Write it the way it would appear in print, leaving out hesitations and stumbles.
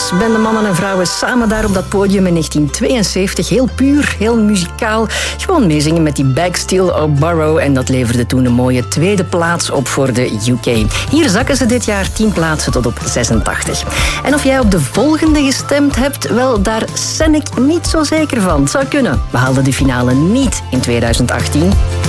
Mannen en vrouwen samen daar op dat podium in 1972. Heel puur, heel muzikaal. Gewoon meezingen met die Backsteel O'Barrow. En dat leverde toen een mooie tweede plaats op voor de UK. Hier zakken ze dit jaar 10 plaatsen tot op 86. En of jij op de volgende gestemd hebt, wel, daar ben ik niet zo zeker van. Het zou kunnen. We haalden de finale niet in 2018.